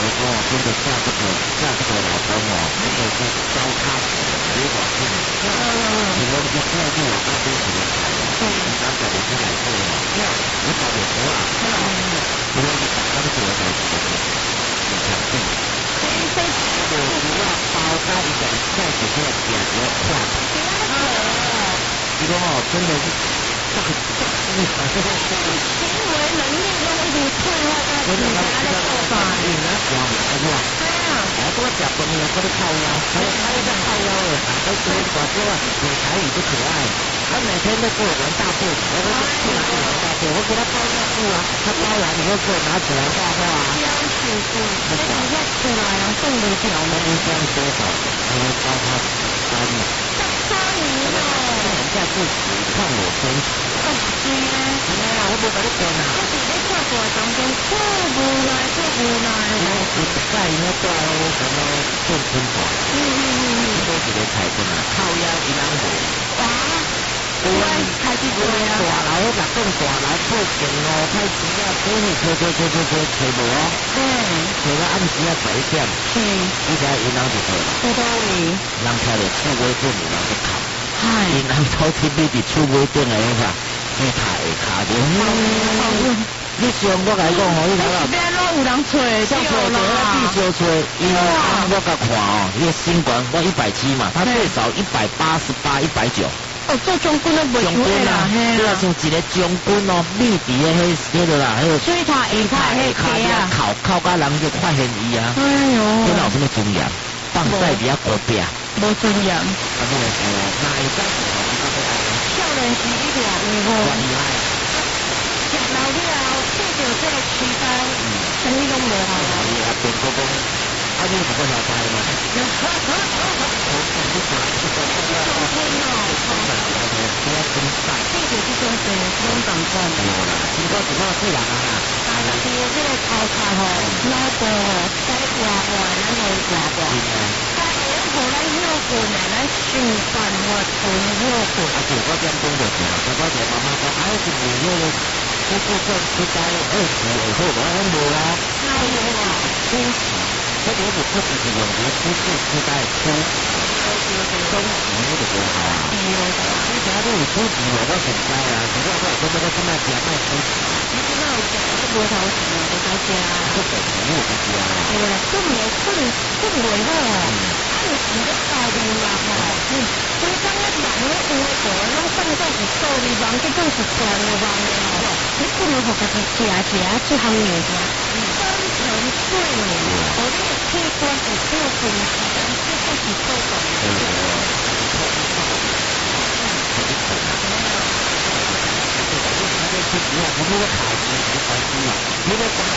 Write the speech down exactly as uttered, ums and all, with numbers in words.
说哦，真的嫁这个嫁这个老公哦，真的是糟蹋死了，结果是你，你说你嫁这老公真是个惨哦，你刚才你是来做哦，你搞点活啊，你说你刚才做的是什么？你强定。我主要包他一个在这个点的话，你说哦，真的是这个这个是行为能力都一直退化到其他的做法。 你那讲是吧？ 对啊。 我多讲朋友跟他靠腰，还有还有在靠腰的，都说我说你台语不可爱，他每天都给我玩大便，我说去哪里玩大便？我给他包尿布啊，他包完以后给我拿起来画画啊。 要求是，那你要出来啊，送不了呢。 一张多少？我说包他三了。 三年了。 人家自己看我生气。 哦，是啊。 哎呀，我不跟你讲啊。 我是在看过当中，错无奈，错无奈。 我不在那带哦，什么正春团，嗯嗯嗯，都是个彩灯啊，靠腰一两五。 哇，我开始做啊。 大楼六栋大楼破镜哦，开钱啊，所以找找找找找找无哦。嗯，找到暗时啊十一点。是。你知影因人就做啦。 在倒位？ 人听着厝尾顶有人在哭。 嗨。 因人走去你伫厝尾顶的那个，你睇下骹着。你上我来讲吼，你睇下。 边拢有人找， 像找找那地小找，因为我甲看哦，那个新冠我一百七嘛，他最少一百八十八、一百九。 哦，做将军都袂出啦， 对啊，像一个将军哦，秘伫的迄迄个啦，迄个。 所以他下骹迄个啊， 靠靠甲人就发现伊啊。哎呦，这哪有什么尊严？放在伫遐国壁。 无尊严。 啊，那个呃，哪一张？ 少年时你偌有无？厉害。食老了，见到这个区间，什么拢无好。 啊，变个讲，啊，你是个小白嘛？哈哈哈哈哈！我讲你讲，你讲这个中间哦，中间哦，不要跟上。 这个是中间，中港站。 对啦，经过几个自然啊。 啊，但是这个头壳吼，脑部吼，该活活，咱会活活。该会互咱休困的，咱想办法存休困。 啊，九个点钟就行了，九个点妈妈说，哎，是五月的。这部分是在二十以后，我很多啦。 那有啊， 初期，这个是不只是有的初次是在初期，中期那个多好啊。你讲这有初期，我都很栽啊。可是我说这个是卖假卖初期。 你知道有假是无头钱啊，无头家。 这本题我不知道。 对啦，更没更更袂好哦。啊，有时咧家己嘛吼，嗯，所以讲咧人咧有诶做，拢当作是数字人，结果是赚诶人诶吼。你不能互家己食食这项物件，真诚对你，互你诶器官有部分时间，这就是做动我们的卡是没关系嘛，因为刚才